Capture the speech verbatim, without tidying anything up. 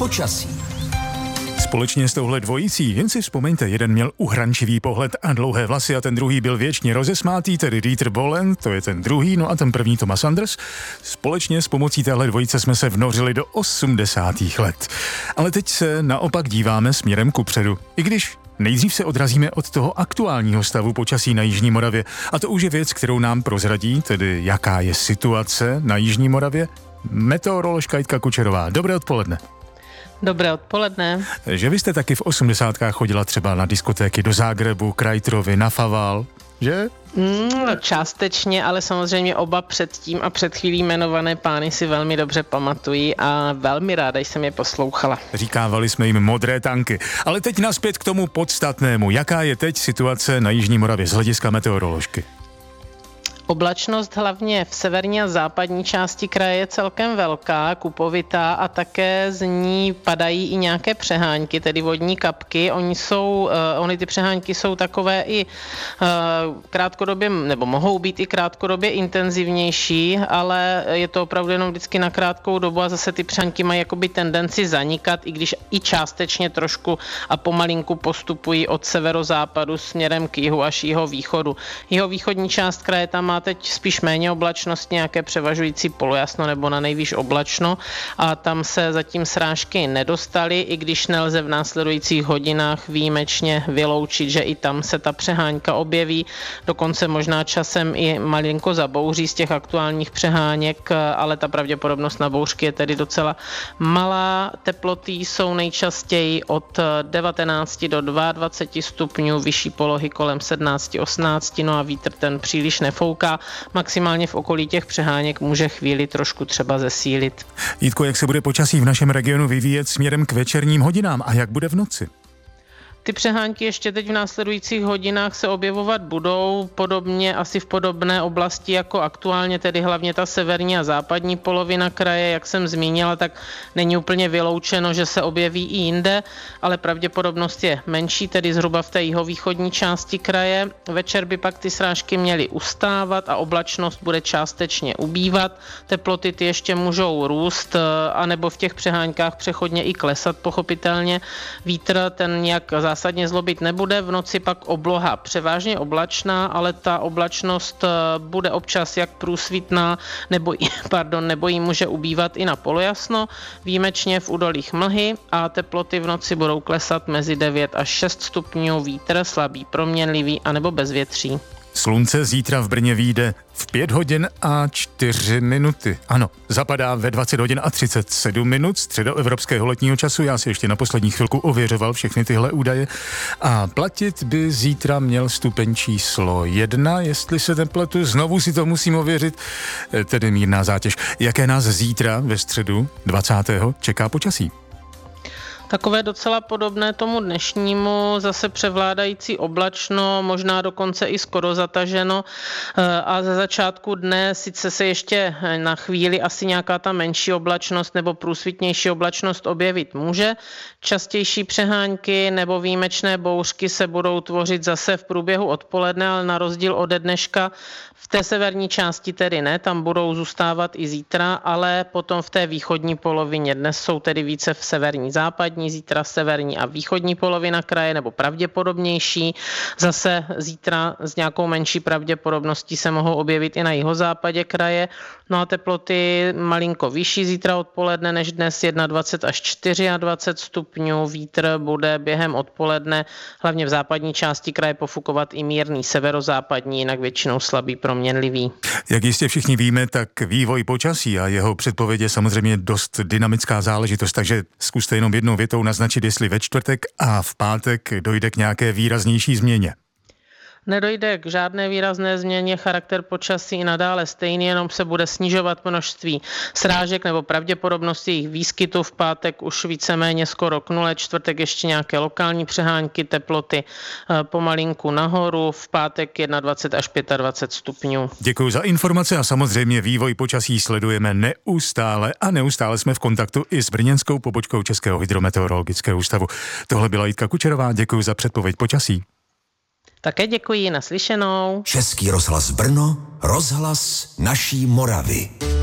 počasí. Společně s touhle dvojicí, jen si vzpomeňte, jeden měl uhrančivý pohled a dlouhé vlasy a ten druhý byl věčně rozesmátý, tedy Dieter Bohlen, to je ten druhý, no a ten první Thomas Anders. Společně s pomocí téhle dvojice jsme se vnořili do osmdesátých let. Ale teď se naopak díváme směrem kupředu, i když nejdřív se odrazíme od toho aktuálního stavu počasí na Jižní Moravě. A to už je věc, kterou nám prozradí, tedy jaká je situace na Jižní Moravě, meteoroložka Jitka Kučerová. Dobré odpoledne. Dobré odpoledne. Že vy jste taky v osmdesátkách chodila třeba na diskotéky do Zágrebu, Krajtrovy, na Faval, že? Mm, částečně, ale samozřejmě oba předtím a před chvílí jmenované pány si velmi dobře pamatují a velmi ráda jsem je poslouchala. Říkávali jsme jim modré tanky. Ale teď nazpět k tomu podstatnému. Jaká je teď situace na Jižní Moravě z hlediska meteoroložky? Oblačnost hlavně v severní a západní části kraje je celkem velká, kupovitá a také z ní padají i nějaké přehánky, tedy vodní kapky. Oni jsou, uh, oni ty přehánky jsou takové i uh, krátkodobě, nebo mohou být i krátkodobě intenzivnější, ale je to opravdu jenom vždycky na krátkou dobu a zase ty přehánky mají jakoby tendenci zanikat, i když i částečně trošku a pomalinku postupují od severozápadu směrem k jihu až jihovýchodu. Jihovýchodní část kraje tam má teď spíš méně oblačnost, nějaké převažující polojasno nebo na nejvýš oblačno a tam se zatím srážky nedostaly, i když nelze v následujících hodinách výjimečně vyloučit, že i tam se ta přeháňka objeví, dokonce možná časem i malinko zabouří z těch aktuálních přeháněk, ale ta pravděpodobnost na bouřky je tedy docela malá. Teploty jsou nejčastěji od devatenáct do dvacet dva stupňů, vyšší polohy kolem sedmnáct osmnáct, no a vítr ten příliš nefouká. Maximálně v okolí těch přeháněk může chvíli trošku třeba zesílit. Jitko, jak se bude počasí v našem regionu vyvíjet směrem k večerním hodinám a jak bude v noci? Ty přehánky ještě teď v následujících hodinách se objevovat budou, podobně asi v podobné oblasti jako aktuálně, tedy hlavně ta severní a západní polovina kraje, jak jsem zmínila, tak není úplně vyloučeno, že se objeví i jinde, ale pravděpodobnost je menší, tedy zhruba v té jihovýchodní části kraje. Večer by pak ty srážky měly ustávat a oblačnost bude částečně ubývat. Teploty ty ještě můžou růst, anebo v těch přeháňkách přechodně i klesat pochopitelně. Vítr ten nějak zásadně zlobit nebude, v noci pak obloha převážně oblačná, ale ta oblačnost bude občas jak průsvitná, nebo, pardon, nebo jí může ubývat i na polojasno, výjimečně v údolích mlhy a teploty v noci budou klesat mezi devět až šest stupňů, vítr slabý, proměnlivý anebo bezvětří. Slunce zítra v Brně vyjde v pět hodin a čtyři minuty. Ano, zapadá ve dvacet hodin a třicet sedm minut středoevropského letního času. Já si ještě na poslední chvilku ověřoval všechny tyhle údaje. A platit by zítra měl stupeň číslo jedna, jestli se nepletu, znovu si to musím ověřit, tedy mírná zátěž. Jaké nás zítra ve středu dvacátého čeká počasí? Takové docela podobné tomu dnešnímu, zase převládající oblačno, možná dokonce i skoro zataženo a ze začátku dne sice se ještě na chvíli asi nějaká ta menší oblačnost nebo průsvitnější oblačnost objevit může. Častější přehánky nebo výjimečné bouřky se budou tvořit zase v průběhu odpoledne, ale na rozdíl ode dneška v té severní části tedy ne, tam budou zůstávat i zítra, ale potom v té východní polovině. Dnes jsou tedy více v severní západní, zítra severní a východní polovina kraje nebo pravděpodobnější. Zase zítra s nějakou menší pravděpodobností se mohou objevit i na jihozápadě kraje. No a teploty malinko vyšší zítra odpoledne než dnes dvacet jedna až dvacet čtyři stupňů. Vítr bude během odpoledne hlavně v západní části kraje pofukovat i mírný severozápadní, jinak většinou slabý proměnlivý. Jak jistě všichni víme, tak vývoj počasí a jeho předpověď je samozřejmě dost dynamická záležitost, takže zkuste jenom jednou větou naznačit, jestli ve čtvrtek a v pátek dojde k nějaké výraznější změně. Nedojde k žádné výrazné změně, charakter počasí i nadále stejný, jenom se bude snižovat množství srážek nebo pravděpodobnost jejich výskytu. V pátek už víceméně skoro k nule, čtvrtek ještě nějaké lokální přehánky, teploty pomalinku nahoru, v pátek dvacet jedna až dvacet pět stupňů. Děkuji za informace a samozřejmě vývoj počasí sledujeme neustále a neustále jsme v kontaktu i s brněnskou pobočkou Českého hydrometeorologického ústavu. Tohle byla Jitka Kučerová, děkuji za předpověď počasí. Také děkuji, naslyšenou. Český rozhlas Brno, rozhlas naší Moravy.